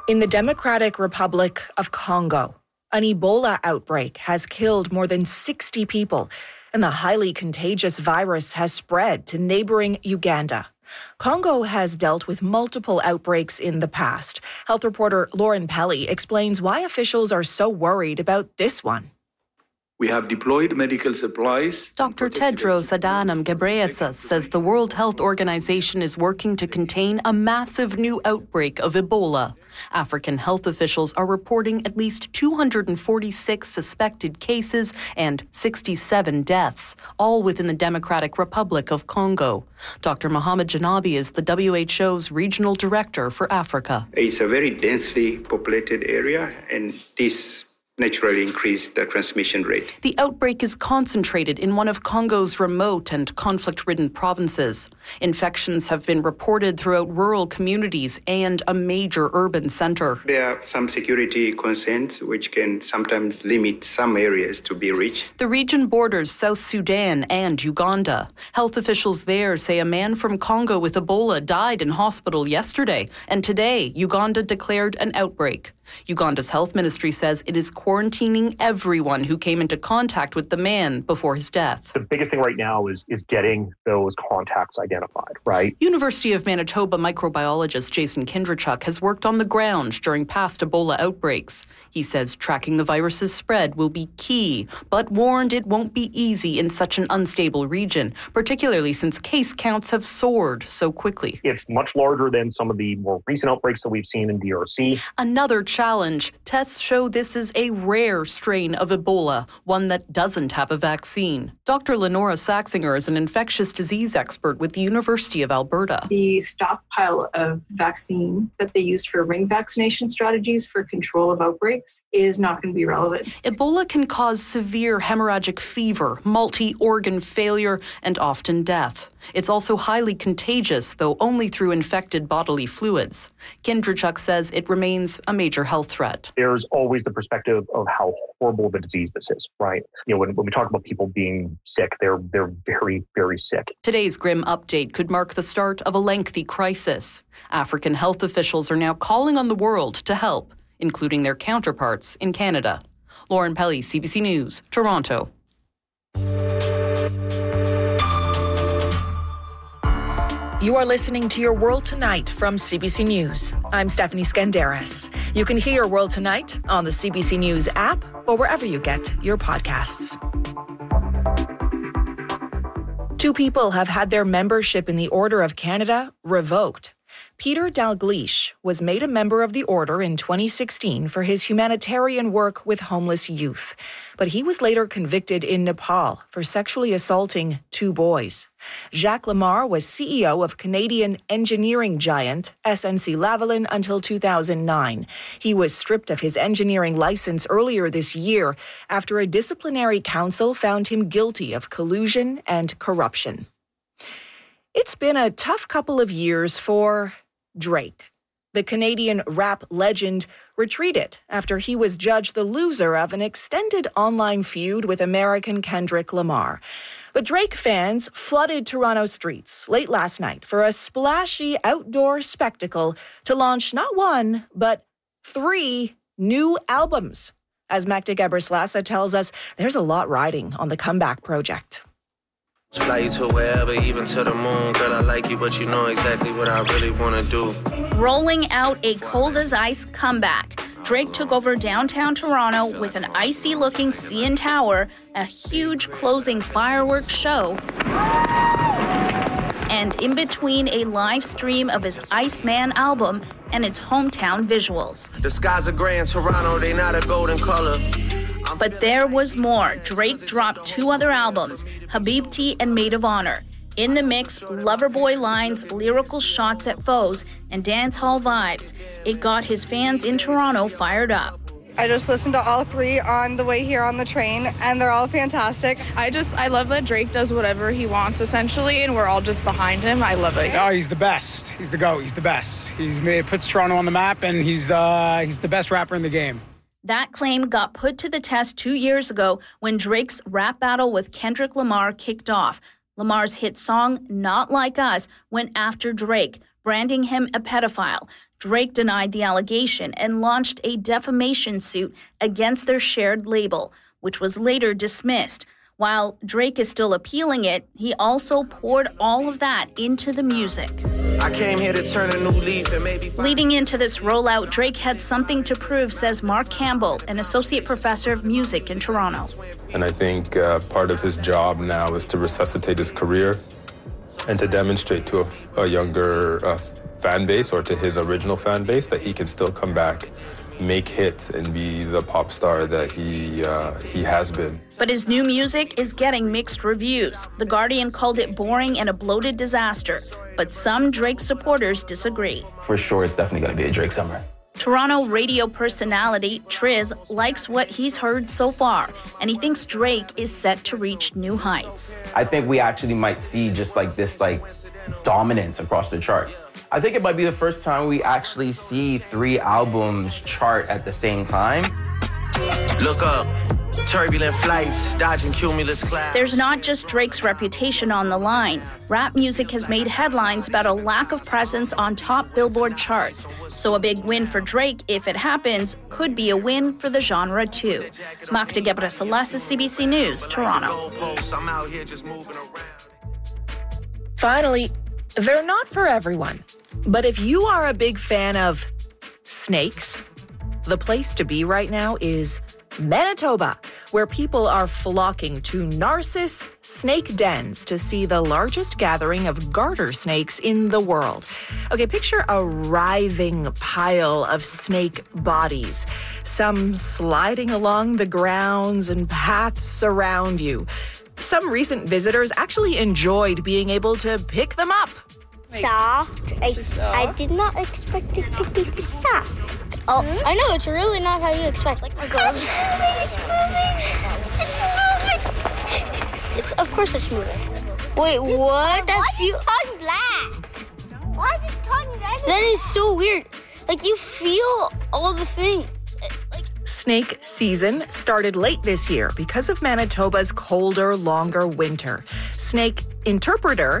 In the Democratic Republic of Congo, an Ebola outbreak has killed more than 60 people, and the highly contagious virus has spread to neighboring Uganda. Congo has dealt with multiple outbreaks in the past. Health reporter Lauren Pelly explains why officials are so worried about this one. We have deployed medical supplies. Dr. Tedros Adhanom Ghebreyesus says the World Health Organization is working to contain a massive new outbreak of Ebola. African health officials are reporting at least 246 suspected cases and 67 deaths, all within the Democratic Republic of Congo. Dr. Mohamed Janabi is the WHO's regional director for Africa. It's a very densely populated area, and this naturally increase the transmission rate. The outbreak is concentrated in one of Congo's remote and conflict-ridden provinces. Infections have been reported throughout rural communities and a major urban center. There are some security concerns which can sometimes limit some areas to be reached. The region borders South Sudan and Uganda. Health officials there say a man from Congo with Ebola died in hospital yesterday, and today Uganda declared an outbreak. Uganda's health ministry says it is quarantining everyone who came into contact with the man before his death. The biggest thing right now is getting those contacts identified, right? University of Manitoba microbiologist Jason Kindrachuk has worked on the ground during past Ebola outbreaks. He says tracking the virus's spread will be key, but warned it won't be easy in such an unstable region, particularly since case counts have soared so quickly. It's much larger than some of the more recent outbreaks that we've seen in DRC. Another challenge. Tests show this is a rare strain of Ebola, one that doesn't have a vaccine. Dr. Lenora Saxinger is an infectious disease expert with the University of Alberta. The stockpile of vaccine that they use for ring vaccination strategies for control of outbreaks is not going to be relevant. Ebola can cause severe hemorrhagic fever, multi-organ failure, and often death. It's also highly contagious, though only through infected bodily fluids. Kindrachuk says it remains a major health threat. There's always the perspective of how horrible the disease this is, right? You know, when we talk about people being sick, they're very, very sick. Today's grim update could mark the start of a lengthy crisis. African health officials are now calling on the world to help, including their counterparts in Canada. Lauren Pelly, CBC News, Toronto. You are listening to Your World Tonight from CBC News. I'm Stephanie Skandaris. You can hear Your World Tonight on the CBC News app or wherever you get your podcasts. 2 people have had their membership in the Order of Canada revoked. Peter Dalgleish was made a member of the Order in 2016 for his humanitarian work with homeless youth, but he was later convicted in Nepal for sexually assaulting 2 boys. Jacques Lamar was CEO of Canadian engineering giant SNC-Lavalin until 2009. He was stripped of his engineering license earlier this year after a disciplinary council found him guilty of collusion and corruption. It's been a tough couple of years for Drake. The Canadian rap legend retreated after he was judged the loser of an extended online feud with American Kendrick Lamar. But Drake fans flooded Toronto streets late last night for a splashy outdoor spectacle to launch not 1, but 3 new albums. As Magda Gebrselassie tells us, there's a lot riding on the comeback project. Fly you to wherever, even to the moon. Girl, I like you, but you know exactly what I really want to do. Rolling out a cold as ice comeback, Drake took over downtown Toronto with an icy-looking CN Tower, a huge closing fireworks show, and in between a live stream of his Iceman album and its hometown visuals. The skies are gray in Toronto, they not a golden color. But there was more. Drake dropped 2 other albums, Habibti and Maid of Honor. In the mix, Loverboy lines, lyrical shots at foes, and dance hall vibes. It got his fans in Toronto fired up. I just listened to all 3 on the way here on the train, and they're all fantastic. I love that Drake does whatever he wants, essentially, and we're all just behind him. I love it. Oh, he's the best. He's the GOAT. He's the best. Puts Toronto on the map, and he's the best rapper in the game. That claim got put to the test 2 years ago when Drake's rap battle with Kendrick Lamar kicked off. Lamar's hit song, Not Like Us, went after Drake, branding him a pedophile. Drake denied the allegation and launched a defamation suit against their shared label, which was later dismissed. While Drake is still appealing it, he also poured all of that into the music. I came here to turn a new leaf and maybe... Leading into this rollout, Drake had something to prove, says Mark Campbell, an associate professor of music in Toronto. And I think part of his job now is to resuscitate his career and to demonstrate to a younger fan base, or to his original fan base, that he can still come back, make hits, and be the pop star that he has been. But his new music is getting mixed reviews. The Guardian called it boring and a bloated disaster, but some Drake supporters disagree. For sure, it's definitely going to be a Drake summer. Toronto radio personality Triz likes what he's heard so far, and he thinks Drake is set to reach new heights. I think we actually might see just this dominance across the chart. I think it might be the first time we actually see 3 albums chart at the same time. Look up, turbulent flights, dodging cumulus clouds. There's not just Drake's reputation on the line. Rap music has made headlines about a lack of presence on top Billboard charts. So a big win for Drake, if it happens, could be a win for the genre too. Magda Ghebreselassie, CBC News, Toronto. Finally, they're not for everyone. But if you are a big fan of snakes, the place to be right now is Manitoba, where people are flocking to Narcissus snake dens to see the largest gathering of garter snakes in the world. Okay, picture a writhing pile of snake bodies, some sliding along the grounds and paths around you. Some recent visitors actually enjoyed being able to pick them up. Soft. I did not expect it to be soft. Oh, I know, it's really not how you expect. It's moving. Of course it's moving. Wait, what? That's tongue black. Why is his tongue red? That is so weird. You feel all the things. Snake season started late this year because of Manitoba's colder, longer winter. Snake interpreter